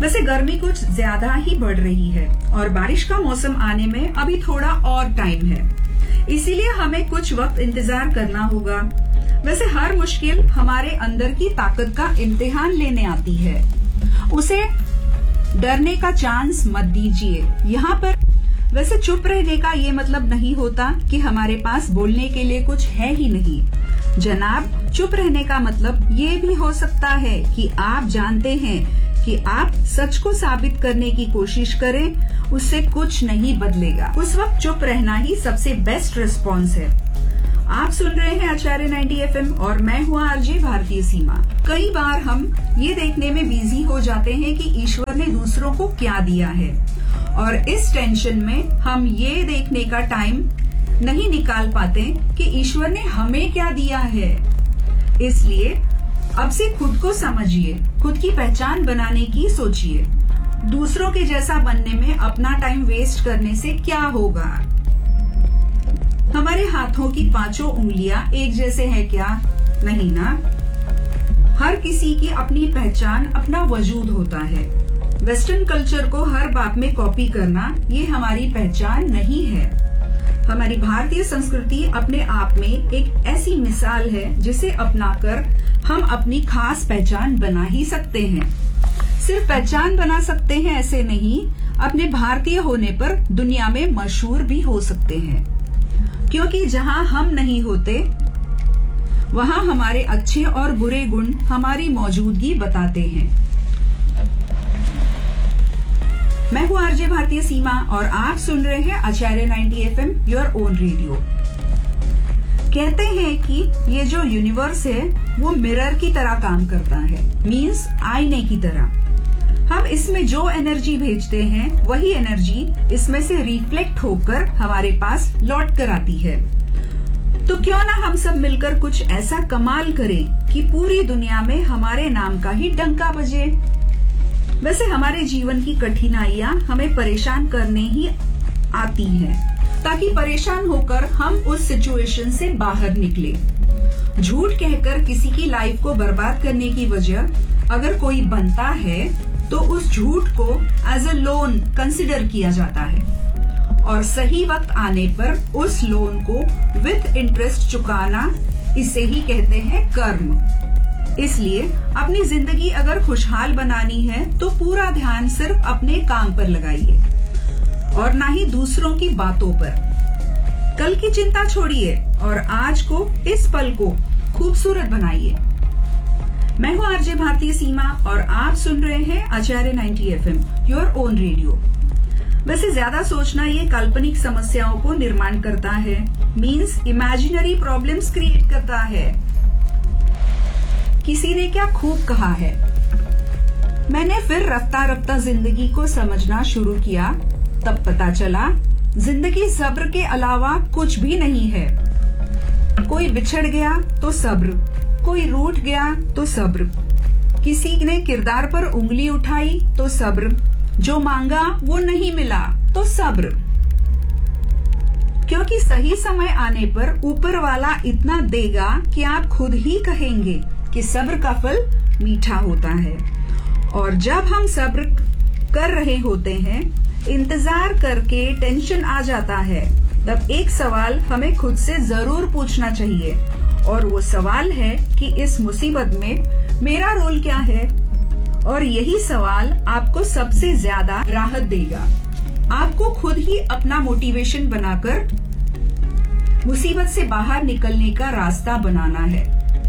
वैसे गर्मी कुछ ज्यादा ही बढ़ रही है और बारिश का मौसम आने में अभी थोड़ा और टाइम है, इसीलिए हमें कुछ वक्त इंतजार करना होगा। वैसे हर मुश्किल हमारे अंदर की ताकत का इम्तिहान लेने आती है, उसे डरने का चांस मत दीजिए। यहाँ पर वैसे चुप रहने का ये मतलब नहीं होता कि हमारे पास बोलने के लिए कुछ है ही नहीं जनाब। चुप रहने का मतलब ये भी हो सकता है कि आप जानते हैं कि आप सच को साबित करने की कोशिश करें, उससे कुछ नहीं बदलेगा। उस वक्त चुप रहना ही सबसे बेस्ट रिस्पॉन्स है। आप सुन रहे हैं आचार्य 90 FM और मैं हूँ आरजे भारतीय सीमा। कई बार हम ये देखने में बिजी हो जाते हैं कि ईश्वर ने दूसरों को क्या दिया है और इस टेंशन में हम ये देखने का टाइम नहीं निकाल पाते कि ईश्वर ने हमें क्या दिया है। इसलिए अब से खुद को समझिए, खुद की पहचान बनाने की सोचिए। दूसरों के जैसा बनने में अपना टाइम वेस्ट करने से क्या होगा? हमारे हाथों की पांचों उंगलियां एक जैसे हैं क्या? नहीं ना। हर किसी की अपनी पहचान, अपना वजूद होता है। वेस्टर्न कल्चर को हर बात में कॉपी करना ये हमारी पहचान नहीं है। हमारी भारतीय संस्कृति अपने आप में एक ऐसी मिसाल है जिसे अपनाकर हम अपनी खास पहचान बना ही सकते हैं। सिर्फ पहचान बना सकते हैं ऐसे नहीं, अपने भारतीय होने पर दुनिया में मशहूर भी हो सकते हैं, क्योंकि जहां हम नहीं होते वहां हमारे अच्छे और बुरे गुण हमारी मौजूदगी बताते हैं। मैं हूँ आरजे भारतीय सीमा और आप सुन रहे हैं आचार्य 90 FM योर ओन रेडियो। कहते हैं कि ये जो यूनिवर्स है वो मिरर की तरह काम करता है, मींस आईने की तरह। हम इसमें जो एनर्जी भेजते हैं वही एनर्जी इसमें से रिफ्लेक्ट होकर हमारे पास लौट कर आती है। तो क्यों ना हम सब मिलकर कुछ ऐसा कमाल करें कि पूरी दुनिया में हमारे नाम का ही डंका बजे। वैसे हमारे जीवन की कठिनाइयां हमें परेशान करने ही आती हैं, ताकि परेशान होकर हम उस सिचुएशन से बाहर निकले। झूठ कहकर किसी की लाइफ को बर्बाद करने की वजह अगर कोई बनता है तो उस झूठ को एज अ लोन कंसिडर किया जाता है और सही वक्त आने पर उस लोन को विद इंटरेस्ट चुकाना, इसे ही कहते हैं कर्म। इसलिए अपनी जिंदगी अगर खुशहाल बनानी है तो पूरा ध्यान सिर्फ अपने काम पर लगाइए और ना ही दूसरों की बातों पर। कल की चिंता छोड़िए और आज को, इस पल को खूबसूरत बनाइए। मैं हूँ आरजे भारतीय सीमा और आप सुन रहे हैं आचार्य 90 FM योर ओन रेडियो। वैसे ज्यादा सोचना ये काल्पनिक समस्याओं को निर्माण करता है, मींस इमेजिनरी प्रॉब्लम्स क्रिएट करता है। किसी ने क्या खूब कहा है। मैंने फिर रफ्ता रफ्ता जिंदगी को समझना शुरू किया, तब पता चला जिंदगी सब्र के अलावा कुछ भी नहीं है। कोई बिछड़ गया तो सब्र, कोई रूठ गया तो सब्र, किसी ने किरदार पर उंगली उठाई तो सब्र, जो मांगा वो नहीं मिला तो सब्र। क्योंकि सही समय आने पर ऊपर वाला इतना देगा कि आप खुद ही कहेंगे कि सब्र का फल मीठा होता है। और जब हम सब्र कर रहे होते हैं, इंतजार करके टेंशन आ जाता है, तब एक सवाल हमें खुद से जरूर पूछना चाहिए और वो सवाल है कि इस मुसीबत में मेरा रोल क्या है। और यही सवाल आपको सबसे ज्यादा राहत देगा। आपको खुद ही अपना मोटिवेशन बनाकर मुसीबत से बाहर निकलने का रास्ता बनाना है।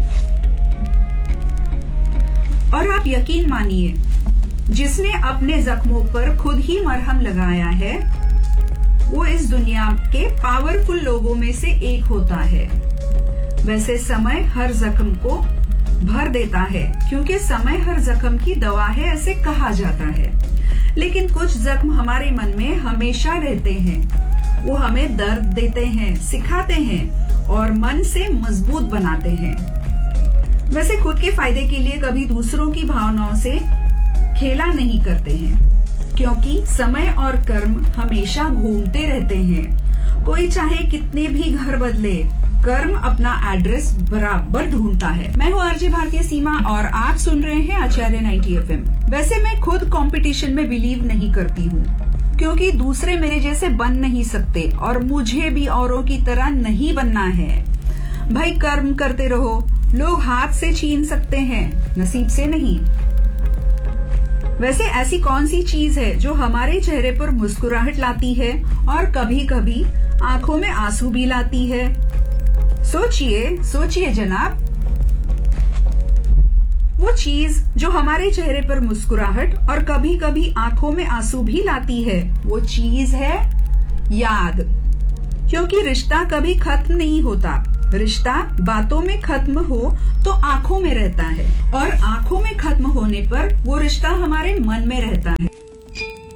और आप यकीन मानिए, जिसने अपने जख्मों पर खुद ही मरहम लगाया है वो इस दुनिया के पावरफुल लोगों में से एक होता है। वैसे समय हर जख्म को भर देता है, क्योंकि समय हर जख्म की दवा है, ऐसे कहा जाता है। लेकिन कुछ जख्म हमारे मन में हमेशा रहते हैं। वो हमें दर्द देते हैं, सिखाते हैं और मन से मजबूत बनाते हैं। वैसे खुद के फायदे के लिए कभी दूसरों की भावनाओं से खेला नहीं करते हैं, क्योंकि समय और कर्म हमेशा घूमते रहते हैं। कोई चाहे कितने भी घर बदले, कर्म अपना एड्रेस बराबर ढूंढता है। मैं हूँ आरजे भारतीय सीमा और आप सुन रहे हैं आचार्य 90 FM। वैसे मैं खुद कंपटीशन में बिलीव नहीं करती हूँ, क्योंकि दूसरे मेरे जैसे बन नहीं सकते और मुझे भी औरों की तरह नहीं बनना है। भाई कर्म करते रहो, लोग हाथ से छीन सकते हैं, नसीब से नहीं। वैसे ऐसी कौन सी चीज है जो हमारे चेहरे पर मुस्कुराहट लाती है और कभी कभी आंखों में आंसू भी लाती है? सोचिए सोचिए जनाब। वो चीज जो हमारे चेहरे पर मुस्कुराहट और कभी कभी आंखों में आंसू भी लाती है, वो चीज है याद। क्योंकि रिश्ता कभी खत्म नहीं होता, रिश्ता बातों में खत्म हो तो आंखों में रहता है और आंखों में खत्म होने पर वो रिश्ता हमारे मन में रहता है।